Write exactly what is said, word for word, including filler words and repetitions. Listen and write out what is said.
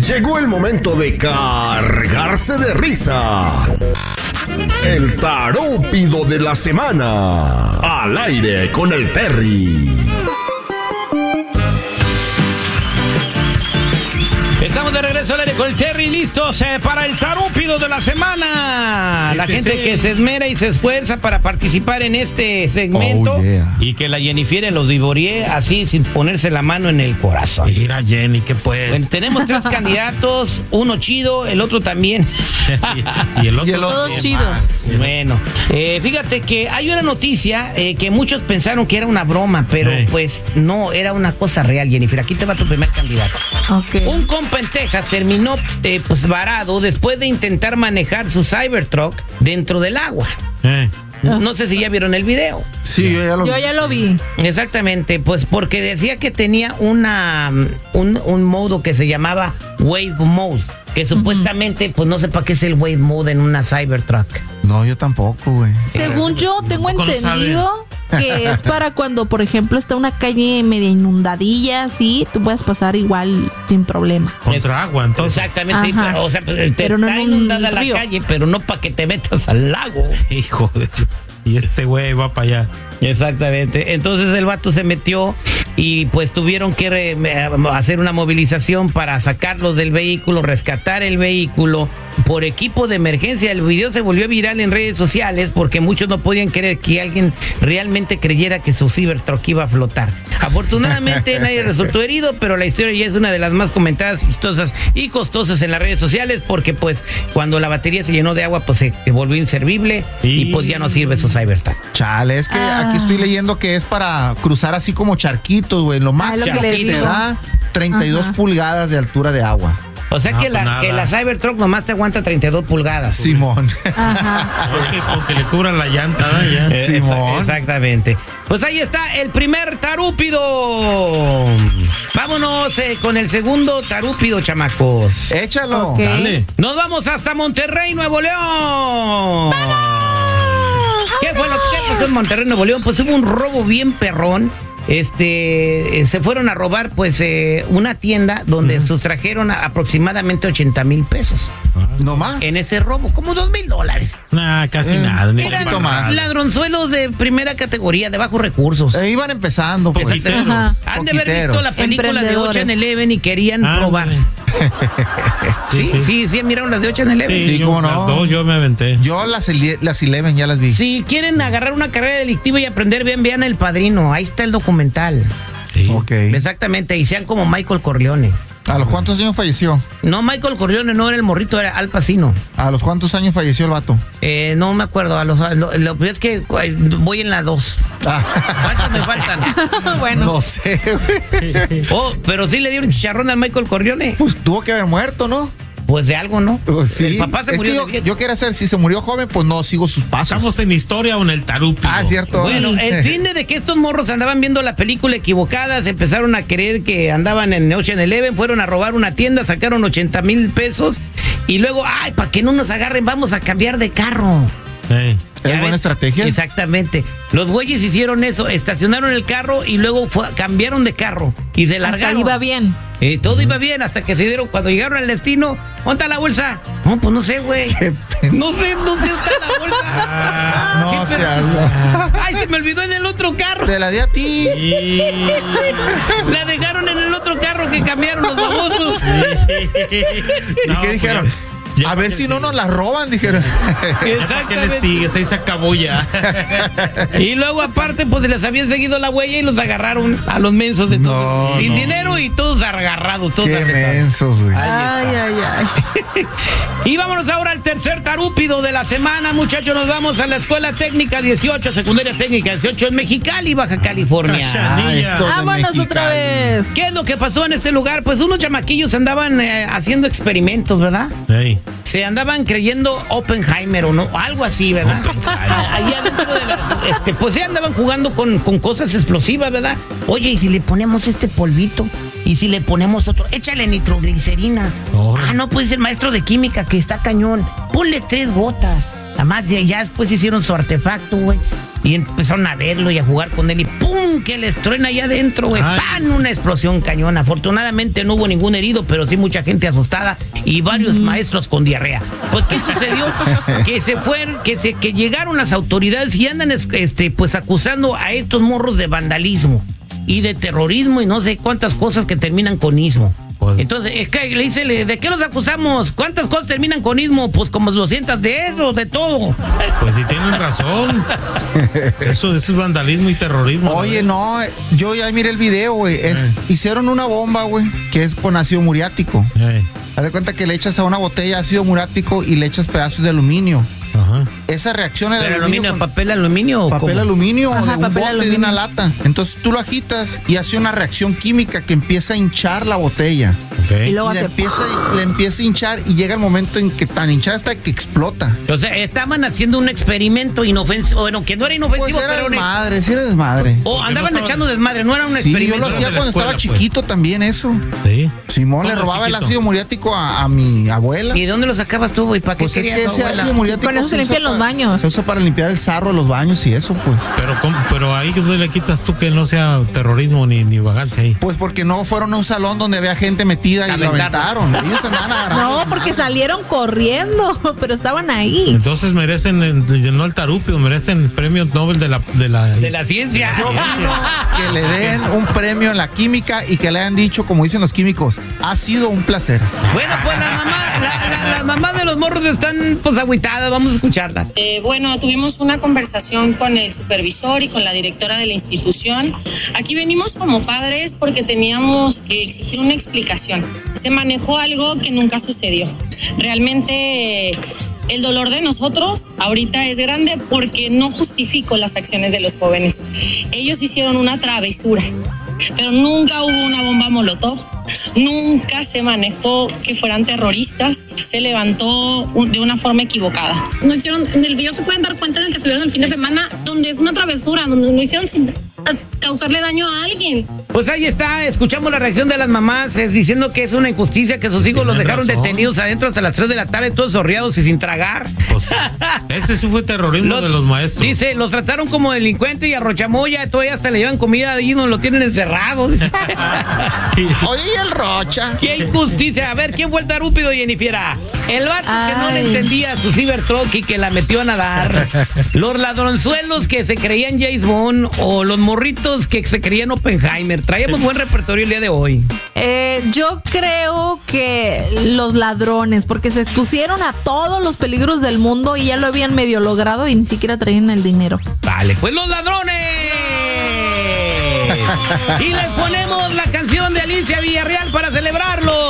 Llegó el momento de cargarse de risa. El tarúpido de la semana. Al aire con el Terry. Estamos de regreso al aire con el Terry, listos eh, para el tarúpido de la semana. La Ese gente sí. que se esmera y se esfuerza para participar en este segmento. Oh, yeah. Y que la Jennifer los divorie así sin ponerse la mano en el corazón. Mira, Jenny, ¿qué pues? Bueno, tenemos tres candidatos, uno chido, el otro también. y, y el otro. Y el otro también chidos. más. Bueno, eh, fíjate que hay una noticia eh, que muchos pensaron que era una broma, pero Hey. pues no, era una cosa real, Jennifer. Aquí te va tu primer candidato. Ok. Un compa en Texas terminó eh, pues varado después de intentar manejar su Cybertruck dentro del agua. Eh. No sé si ya vieron el video. Sí, yo ya lo Yo ya lo vi. Exactamente, pues porque decía que tenía una un, un modo que se llamaba Wave Mode, que supuestamente pues no sé para qué es el Wave Mode en una Cybertruck. No, yo tampoco, güey. Según yo tengo Tampoco lo entendido que es para cuando, por ejemplo, está una calle media inundadilla, así, tú puedes pasar igual sin problema. Contra agua, entonces. Exactamente, sí, Ajá. pero, o sea, pues, te Pero no está en un inundada la río. calle, pero no para que te metas al lago. Hijo de su- Y este güey va para allá. Exactamente. Entonces el vato se metió y pues tuvieron que re- hacer una movilización para sacarlos del vehículo, rescatar el vehículo por equipo de emergencia. El video se volvió viral en redes sociales porque muchos no podían creer que alguien realmente creyera que su Cybertruck iba a flotar. Afortunadamente nadie resultó herido, pero la historia ya es una de las más comentadas, chistosas y costosas en las redes sociales porque pues cuando la batería se llenó de agua pues se volvió inservible y, Y- pues ya no sirve su Cybertruck. Chale, es que Ah. aquí estoy leyendo que es para cruzar así como charquitos, güey. Lo máximo lo que le que te digo. da treinta y dos Ajá. pulgadas de altura de agua. O sea No, que, pues la, nada. que la Cybertruck nomás te aguanta treinta y dos pulgadas. Simón. Ajá. No, es que con que le cubran la llanta, ¿no? Ya. Eh, Simón. exa- Exactamente. Pues ahí está el primer tarúpido. Vámonos eh, con el segundo tarúpido, chamacos. Échalo. Ok. Dale. Nos vamos hasta Monterrey, Nuevo León. ¿Qué fue lo que pasó en Monterrey, Nuevo León? Pues hubo un robo bien perrón. Este, eh, se fueron a robar pues eh, una tienda donde sustrajeron a- aproximadamente ochenta mil pesos. ¿No más? En ese robo, como dos mil dólares. Nah, casi Eh, nada. Ni poquito para más. nada. Ladronzuelos de primera categoría, de bajos recursos. Eh, iban empezando, pues. Poquiteros. Ajá. Han de haber visto poquiteros. la película de Emprendedores. Ocean Eleven y querían Ah, robar. hombre. Sí, sí, sí. sí, miraron las de Ocean Eleven. Sí, Sí, yo, cómo no. las dos yo me aventé. Yo las, ele- las Eleven ya las vi. Si quieren agarrar una carrera delictiva y aprender bien, vean El Padrino. Ahí está el documental. Sí. Ok. Exactamente, y sean como Michael Corleone. ¿A los cuántos años falleció? No, Michael Corleone no era el morrito, era Al Pacino. ¿A los cuántos años falleció el vato? Eh, no me acuerdo, a los, a lo, lo que es que eh, voy en la dos. ¿Cuántos me faltan? Bueno. No sé, güey. Oh, pero sí le dieron chicharrón al Michael Corleone. Pues tuvo que haber muerto, ¿no? Pues de algo, ¿no? Pues sí. El papá se Es murió que de yo, viejo. yo quería saber si se murió joven, pues no sigo sus pasos. ¿Estamos en historia o en el tarúpido? Ah, cierto. Bueno, el fin de, de que estos morros andaban viendo la película equivocada, se empezaron a creer que andaban en Ocean Eleven, fueron a robar una tienda, sacaron ochenta mil pesos y luego, ay, para que no nos agarren, vamos a cambiar de carro. Sí. ¿Es ¿Ya buena ves? estrategia? Exactamente. Los güeyes hicieron eso, estacionaron el carro y luego fue- cambiaron de carro y se Hasta largaron. ahí iba bien. Eh, todo iba bien hasta que se dieron, cuando llegaron al destino, ¿dónde está la bolsa? No, pues no sé, güey. Qué pena. No sé, no sé, está la bolsa. No ¿Qué seas. Ay, se me olvidó en el otro carro. Te la di a ti. Y... La dejaron en el otro carro que cambiaron los babosos. ¿Y No, qué dijeron? pues ya- ya A ver para si que no sí. nos la roban, dijeron. ¿Qué le Exactamente. sigue? Se se acabó ya. Y luego aparte, pues les habían seguido la huella y los agarraron a los mensos de todos. No, Sin no. dinero y todos agarrados, todos Qué apretados. mensos, güey. Ahí Ay, ay, ay. Y vámonos ahora al tercer tarúpido de la semana, muchachos. Nos vamos a la Escuela Técnica dieciocho, Secundaria Técnica dieciocho en Mexicali, Baja California. Cachanilla. esto de Vámonos otra Mexicali. vez. ¿Qué es lo que pasó en este lugar? Pues unos chamaquillos andaban eh, haciendo experimentos, ¿verdad? Sí. Se andaban creyendo Oppenheimer o no, algo así, ¿verdad? Allá dentro de la, este, pues se andaban jugando con, con cosas explosivas, ¿verdad? Oye, ¿y si le ponemos este polvito? ¿Y si le ponemos otro? Échale nitroglicerina. Oh. Ah, no, pues el maestro de química que está cañón. Ponle tres gotas. Además, ya, ya después hicieron su artefacto, güey. Y empezaron a verlo y a jugar con él y ¡pum! Que les truena allá adentro, güey. Ay. ¡Pan! Una explosión cañón. Afortunadamente no hubo ningún herido, pero sí mucha gente asustada y varios maestros con diarrea. Pues, ¿qué sucedió? Que se fueron, que se que llegaron las autoridades y andan este, pues acusando a estos morros de vandalismo y de terrorismo y no sé cuántas cosas que terminan con ismo. Pues- Entonces, es que le dice, ¿de qué los acusamos? ¿Cuántas cosas terminan con ismo? Pues como lo sientas de eso, de todo. Pues sí tienen razón. Eso, eso es vandalismo y terrorismo. Oye, no, yo ya miré el video, güey. Es- Eh. Hicieron una bomba, güey, que es con ácido muriático. Eh, Haz de cuenta que le echas a una botella ácido muriático y le echas pedazos de aluminio. ajá. Esa reacción al ¿Pero aluminio aluminio, con- papel aluminio o papel cómo? aluminio Ajá, o de un papel bote, de aluminio. una lata. Entonces tú lo agitas y hace una reacción química que empieza a hinchar la botella. Ok. Y luego Y le hace... empieza, le empieza a hinchar y llega el momento en que tan hinchada está que explota. O sea, estaban haciendo un experimento inofensivo, bueno, que no era Pues inofensivo, era pero... desmadre, sí era desmadre. O Porque andaban no estaba- echando desmadre, no era un Sí, experimento. yo lo hacía de la cuando escuela, estaba pues. chiquito también eso. Sí. Simón le ¿Cuándo robaba el chiquito? ácido muriático a, a mi abuela. ¿Y de dónde lo sacabas tú, güey? ¿Para qué Pues es querías que tu ese abuela? ácido muriático Con eso se usa limpian los pa- baños. Se usa para limpiar el sarro de los baños y eso, pues. Pero, ¿cómo? Pero ahí ¿dónde le quitas tú que no sea terrorismo ni, ni vagancia ahí? Pues porque no fueron a un salón donde había gente metida y lo Aventaron. aventaron. Ellos andaban agarrando. No, porque salieron corriendo, pero estaban ahí. Entonces merecen, eh, no el tarupio, merecen el premio Nobel de la... De la, De la ciencia. Yo opino que le den un premio en la química y que le hayan dicho, como dicen los químicos, ha sido un placer. Bueno, pues la mamá, la, la, la mamá de los morros están pues agüitadas, vamos a escucharlas. Eh, bueno, tuvimos una conversación con el supervisor y con la directora de la institución. Aquí venimos como padres porque teníamos que exigir una explicación. Se manejó algo que nunca sucedió. Realmente eh, el dolor de nosotros ahorita es grande porque no justifico las acciones de los jóvenes. Ellos hicieron una travesura, pero nunca hubo una bomba molotov. Nunca se manejó que fueran terroristas, se levantó un- de una forma equivocada. No hicieron, en el video se pueden dar cuenta de que estuvieron el fin de semana, donde es una travesura, donde lo hicieron sin a- causarle daño a alguien. Pues ahí está, escuchamos la reacción de las mamás es, diciendo que es una injusticia que sus Sí, hijos los tienen dejaron razón. detenidos adentro hasta las tres de la tarde, todos sorriados y sin tragar. Pues, ese sí fue terrorismo Los- de los maestros. Dice, los trataron como delincuente y a Rochamoya todavía hasta le llevan comida y no lo tienen encerrado. Oye, ¿y el Rocha? ¡Qué injusticia! A ver, ¿quién fue el tarúpido, Jennifiera? El vato que no le Ay. entendía a su Cybertruck y que la metió a nadar. Los ladronzuelos que se creían James Bond o los morritos que se creían Oppenheimer. Traíamos buen repertorio el día de hoy. Eh, yo creo que los ladrones, porque se expusieron a todos los peligros del mundo y ya lo habían medio logrado y ni siquiera traían el dinero. Vale, pues los ladrones. Y les ponemos la canción de Alicia Villarreal para celebrarlo.